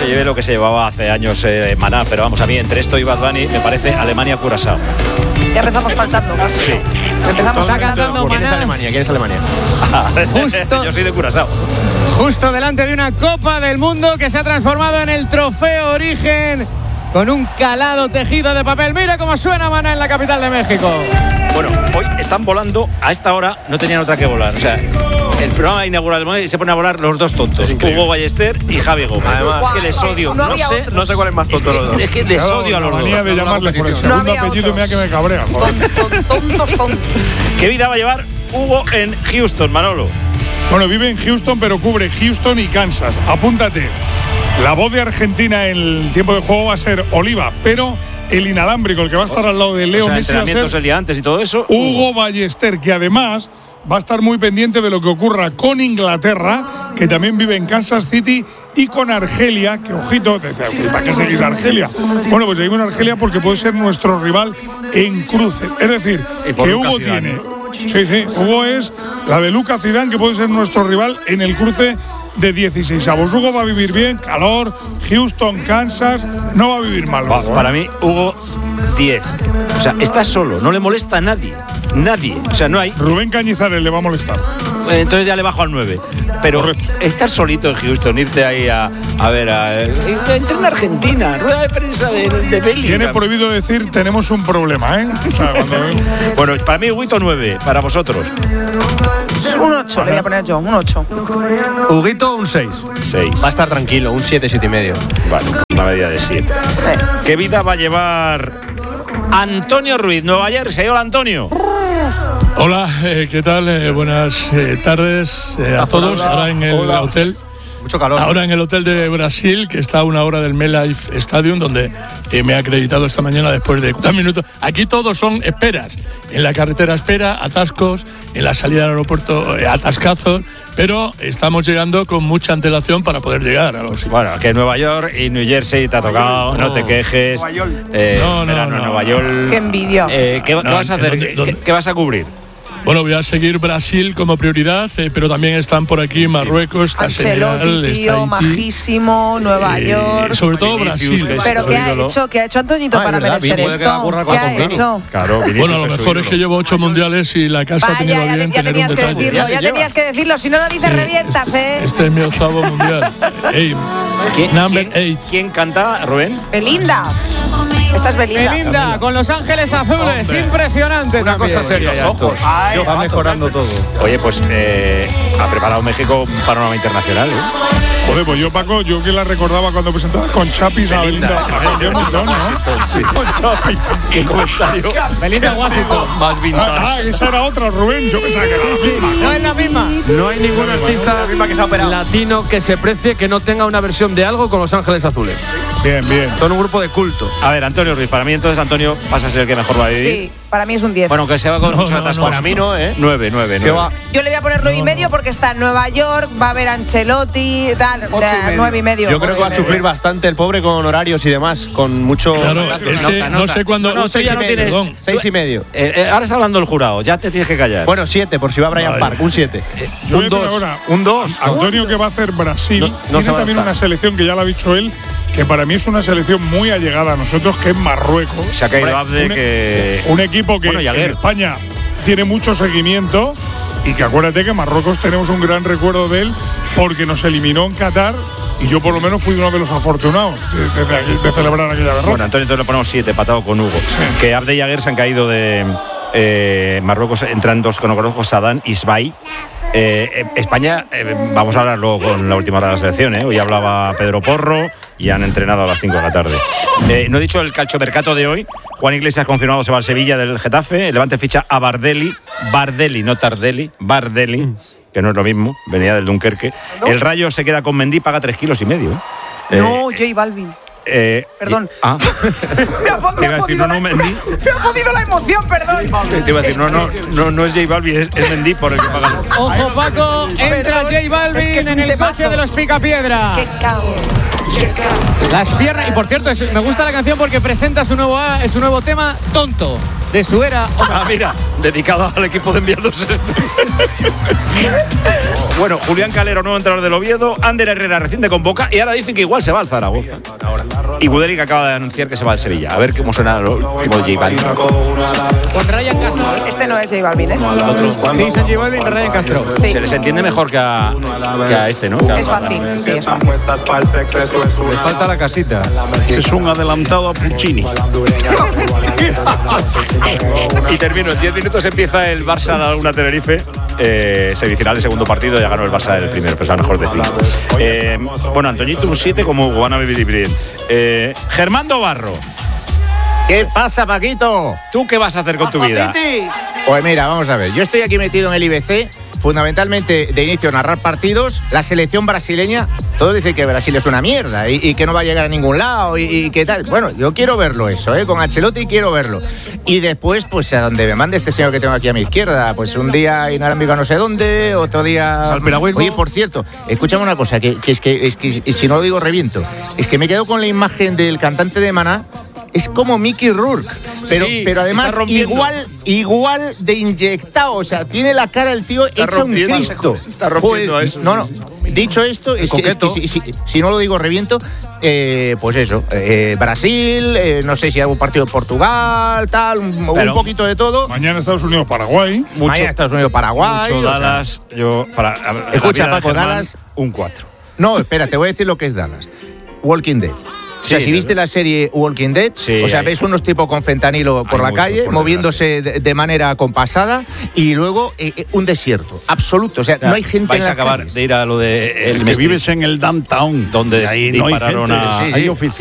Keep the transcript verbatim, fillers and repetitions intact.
se lleve lo que se llevaba hace años eh, Maná, pero vamos, a mí entre esto y Bad Bunny me parece Alemania-Curazao. Ya empezamos faltando. Sí. Empezamos Está cantando ¿Quién es Maná. Alemania? ¿Quién es Alemania? Justo. Yo soy de Curazao. Justo delante de una Copa del Mundo que se ha transformado en el Trofeo Origen con un calado tejido de papel. Mira cómo suena Maná en la capital de México. Bueno, hoy están volando, a esta hora no tenían otra que volar. O sea, el programa inaugural del mundo y se ponen a volar los dos tontos, Hugo Ballester y Javi Gómez. Además, es que les odio. no No había sé, otros. No sé cuál es más tonto de los dos. es que les Claro, odio a la los dos. manía de llamarles por el segundo había apellido otros. mira que me cabrea. joder. Tontos, tontos, tontos. ¿Qué vida va a llevar Hugo en Houston, Manolo? Bueno, vive en Houston, pero cubre Houston y Kansas. Apúntate. La voz de Argentina en el tiempo de juego va a ser Oliva, pero el inalámbrico, el que va a estar al lado de Leo O sea, Messi, va a entrenamientos ser el día antes y todo eso. Hugo Ballester, que además va a estar muy pendiente de lo que ocurra con Inglaterra, que también vive en Kansas City, y con Argelia, que ojito, te dice, ¿para qué seguir a Argelia? Bueno, pues seguimos a Argelia porque puede ser nuestro rival en cruce. Es decir, Y por que Lucas Hugo Zidane. tiene. Sí, sí, Hugo es la de Lucas Zidane, que puede ser nuestro rival en el cruce de dieciséis avos. Hugo va a vivir bien, calor, Houston, Kansas, no va a vivir mal. Pa- Hugo, ¿eh? para mí, Hugo, diez. O sea, está solo, no le molesta a nadie. Nadie. O sea, no hay. Rubén Cañizares le va a molestar. Entonces ya le bajo al nueve. Pero Correcto. estar solito en Houston, irte ahí a, a ver, a, entre en Argentina, rueda de prensa de, de Bellingham. Tiene prohibido decir tenemos un problema, ¿eh? O sea, cuando- Bueno, para mí, Huguito, nueve. Para vosotros, Un ocho, le voy a poner yo, un ocho. Huguito, un seis. seis. Va a estar tranquilo, un siete, siete y medio. Vale, una medida de siete. Eh, ¿Qué vida va a llevar Antonio Ruiz, Nueva Jersey? Hola, Antonio. Hola, eh, ¿qué tal? Eh, buenas eh, tardes eh, a todos. hola, ahora en el hola. hotel, Mucho calor. ahora en el hotel de Brasil, que está a una hora del MetLife Stadium, donde eh, me he acreditado esta mañana después de cuarenta minutos. Aquí todos son esperas. En la carretera espera, atascos, en la salida del aeropuerto eh, atascazos, pero estamos llegando con mucha antelación para poder llegar a los. Bueno, que Nueva York y New Jersey te ha tocado, no, te quejes. Eh, No, no, verano en no. Nueva York. Qué envidia. Eh, ¿qué, qué No, vas a hacer? ¿dónde- ¿Qué, dónde? qué vas a cubrir? Bueno, voy a seguir Brasil como prioridad, eh, pero también están por aquí Marruecos, está Senegal, Ancelotti, tío, está Haití. majísimo, Nueva Eh, York. sobre todo Vinicius, Brasil. que es Pero su ¿qué ha ídolo. hecho? ¿Qué ha hecho Antoñito Ah, para es verdad, merecer bien, puede que haga currar esto? ¿Qué ha cuatro hecho? Claro, Vinicius, Bueno, a lo que es su mejor es ídolo. que llevo ocho mundiales y la casa ha Vaya, tenido ya, bien ya tener un tenías que detalle. decirlo, Ya ya te tenías que decirlo, si no lo dices Eh, revientas, ¿eh? Este es mi octavo mundial. Ey, ¿Quién, number quién- eight. quién canta, Rubén? Belinda. Esta es Belinda. Belinda con Los Ángeles Azules, Hombre. impresionante. Una también. cosa seria ya esto. Va mejorando todo. Oye, pues eh, ha preparado México un panorama internacional, ¿eh? Joder, pues yo, Paco, yo que la recordaba cuando presentaba con Chapis a Belinda. Qué montón, ¿no? Con Chapi. Qué comentario. Belinda Washington. Más Ah, vintage. ah, esa era otra, Rubén. Yo pensaba que era la misma. No es la misma. No hay ningún artista latino que se precie que no tenga una versión de algo con Los Ángeles Azules. Bien, bien. Son un grupo de culto. A ver, Antonio Ruiz, para mí entonces Antonio pasa a ser el que mejor va a vivir. Sí, para mí es un diez. Bueno, que se va con No, muchos no, atascos. no, Para mí no, ¿eh? Nueve, nueve, Que nueve. va. Yo le voy a poner nueve y medio porque está en Nueva York, va a haber Ancelotti, tal, eh, nueve y medio. Yo creo que va a sufrir bastante el pobre con horarios y demás, con mucho. Claro, es que Nota, no nota. sé cuándo. No, no, tú ya no tienes- Perdón. Seis y medio. Eh, eh, ahora está hablando el jurado, ya te tienes que callar. Bueno, siete, por si va Brian Vale. Park, un siete. Yo voy Un a decir dos. ahora, Un dos. Antonio, que va a hacer Brasil, No- no tiene se va a también adaptar. una selección que ya lo ha dicho él, que para mí es una selección muy allegada a nosotros, que es Marruecos. Se ha caído Hombre, Abde, un, e- que. un equipo que Bueno, y en Aguer. España tiene mucho seguimiento y que acuérdate que Marruecos tenemos un gran recuerdo de él porque nos eliminó en Qatar y yo por lo menos fui uno de los afortunados de, de- de- de celebrar aquella derrota. Bueno, Antonio, entonces le ponemos siete, patado con Hugo. Que Abde y Aguer se han caído de eh, Marruecos, entran dos conocidos, Sadán y Sbai. Eh, eh, España, eh, vamos a hablar luego con la última hora de la selección, ¿eh? Hoy hablaba Pedro Porro y han entrenado a las cinco de la tarde. Eh, no he dicho el calchomercato de hoy. Juan Iglesias confirmado se va al Sevilla del Getafe. El Levante ficha a Bardelli. Bardelli, no Tardelli. Bardelli, que no es lo mismo. Venía del Dunkerque. El Rayo se queda con Mendy, paga tres kilos y medio. ¿eh? No, Eh, J Balvin. eh, Perdón. y- ah. Me ha, po- Te me iba ha a decir, podido no, la, no, Mendy. me ha podido la emoción, perdón. Te iba a decir, no, no, no, no es J Balvin, es, es Mendy por el que paga. Ojo, Paco, entra J Balvin Es que es un en el temazo. coche de los Picapiedra. Qué cago. Las piernas. Y por cierto, es- me gusta la canción porque presenta su nuevo, su nuevo tema, Tonto, de su era. Ah, mira, dedicado al equipo de enviados. Bueno, Julián Calero, nuevo entrenador del Oviedo. Ander Herrera recién de convoca. Y ahora dicen que igual se va al Zaragoza. Y Guderic acaba de anunciar que se va al Sevilla. A ver cómo suena lo último de J Balvin. Con Ryan Castro. Este no es J Balvin, ¿eh? Sí, son J Balvin y Ryan Castro. Sí. Se les entiende mejor que a, que a este, ¿no? Es fácil, sí, es fácil. Le falta la casita. Es un adelantado a Puccini. Y termino. En diez minutos empieza el Barça Laguna Tenerife. Eh, semifinal de segundo partido. Ya ganó el Barça el primero, pero es mejor de cinco. Eh, bueno, Antoñito un siete como Hugo. Van a vivir bien. Eh, Germando Barro. ¿Qué pasa, Paquito? ¿Tú qué vas a hacer con tu vida? Pues mira, vamos a ver. Yo estoy aquí metido en el I B C, fundamentalmente de inicio a narrar partidos. La selección brasileña, todos dicen que Brasil es una mierda y, y que no va a llegar a ningún lado y, y que tal. Bueno, yo quiero verlo eso, ¿eh? Con Ancelotti quiero verlo. Y después, pues a donde me mande este señor que tengo aquí a mi izquierda, pues un día inalámbrico a no sé dónde, otro día... Al piragüismo. Oye, por cierto, escúchame una cosa, que, que es que, es que si no lo digo reviento. Es que me quedo con la imagen del cantante de Maná. Es como Mickey Rourke, pero, Sí, pero además está rompiendo. igual, igual de inyectado. O sea, tiene la cara el tío Está hecha un rompiendo. Cristo. Está rompiendo Joder, eso. No, no. Dicho esto, es que, es que si, si, si no lo digo reviento, eh, pues eso. Eh, Brasil, eh, no sé si hay un partido de Portugal, tal, un, Pero- un poquito de todo. Mañana Estados Unidos, Paraguay. Mucho, Mañana Estados Unidos, Paraguay. mucho o sea, Dallas. Yo, para, a- la Escucha, vida de Paco, Germán, Dallas- un cuatro. No, espera, te voy a decir lo que es Dallas. Walking Dead. O sea, Sí, si viste ¿verdad? la serie Walking Dead, Sí, o sea, hay- ves unos tipos con fentanilo por Hay la mucho, calle, por moviéndose de, de manera compasada, y luego eh, eh, un desierto absoluto. O sea, no hay gente Vais en a las acabar calles. de ir a lo de El que Mestre, vives en el downtown. donde ahí no hay dispararon gente, a- hay oficiales.